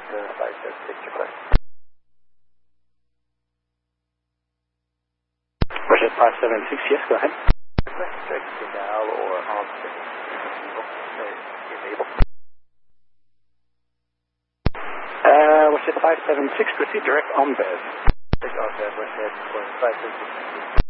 576, request. Roger, 576, yes, go ahead. Request direct signal or enable. Roger, 576, proceed direct on bed. Direct on bed, Roger, 576.